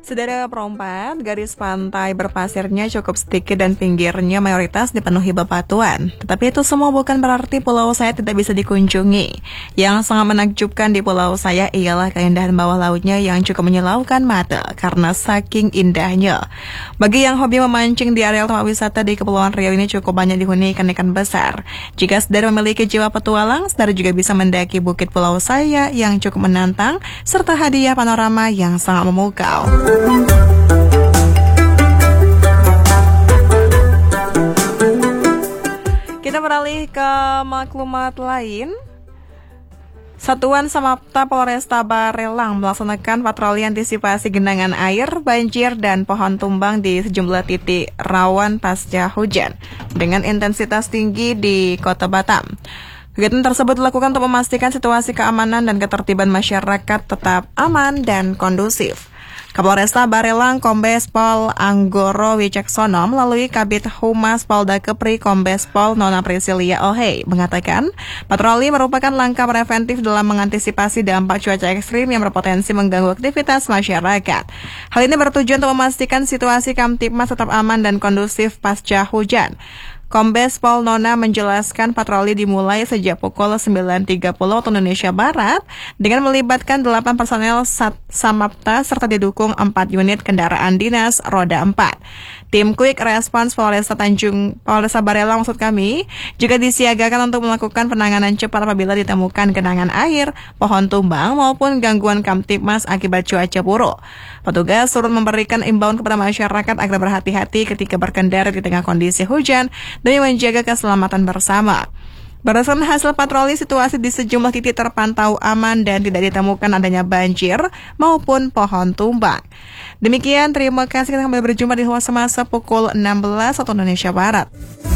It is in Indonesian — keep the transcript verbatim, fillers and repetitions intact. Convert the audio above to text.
Saudara perempat, garis pantai berpasirnya cukup sedikit dan pinggirnya mayoritas dipenuhi bebatuan. Tetapi itu semua bukan berarti pulau saya tidak bisa dikunjungi. Yang sangat menakjubkan di pulau saya ialah keindahan bawah lautnya yang cukup menyilaukan mata karena saking indahnya. Bagi yang hobi memancing di areal tempat wisata di Kepulauan Riau ini cukup banyak dihuni ikan-ikan besar. Jika saudara memiliki jiwa petualang, saudara juga bisa mendaki bukit pulau saya yang cukup menantang serta hadiah panorama yang sangat memukau. Kita beralih ke maklumat lain. Satuan Samapta Polresta Barelang melaksanakan patroli antisipasi genangan air, banjir, dan pohon tumbang di sejumlah titik rawan pasca hujan dengan intensitas tinggi di Kota Batam. Kegiatan tersebut dilakukan untuk memastikan situasi keamanan dan ketertiban masyarakat tetap aman dan kondusif. Kapolresta Barelang Kombes Pol Anggoro Wicaksono melalui Kabid Humas Polda Kepri Kombes Pol Nona Priscilia Ohei mengatakan patroli merupakan langkah preventif dalam mengantisipasi dampak cuaca ekstrim yang berpotensi mengganggu aktivitas masyarakat. Hal ini bertujuan untuk memastikan situasi Kamtibmas tetap aman dan kondusif pasca hujan. Kombes Pol Nona menjelaskan patroli dimulai sejak pukul sembilan tiga puluh waktu Indonesia Barat dengan melibatkan delapan personel Sat Samapta serta didukung empat unit kendaraan dinas roda empat. Tim Quick Response Polresta Tanjung Polresta Barelang maksud kami juga disiagakan untuk melakukan penanganan cepat apabila ditemukan genangan air, pohon tumbang maupun gangguan Kamtibmas akibat cuaca buruk. Petugas turut memberikan imbauan kepada masyarakat agar berhati-hati ketika berkendara di tengah kondisi hujan demi menjaga keselamatan bersama. Berdasarkan hasil patroli, situasi di sejumlah titik terpantau aman dan tidak ditemukan adanya banjir maupun pohon tumbang. Demikian, terima kasih. Kita kembali berjumpa di Humas Semasa pukul enam belas waktu Indonesia Barat.